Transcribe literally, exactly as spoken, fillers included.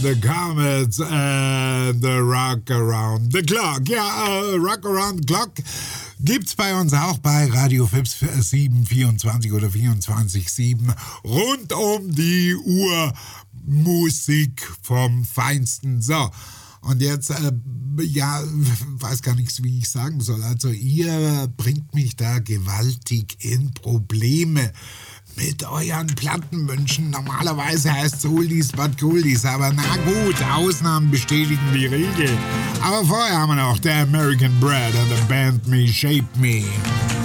the Comets and the Rock Around the Clock. Ja, uh, Rock Around the Clock gibt's bei uns auch bei Radio Fips sieben vierundzwanzig oder vierundzwanzig sieben rund um die Uhr Musik vom Feinsten. So, und jetzt, äh, ja, weiß gar nicht, wie ich sagen soll. Also ihr bringt mich da gewaltig in Probleme mit euren Plattenwünschen. Normalerweise heißt es Oldies but Goldies, aber na gut, Ausnahmen bestätigen die Regel. Aber vorher haben wir noch The American Bread and the Band Me Shape Me.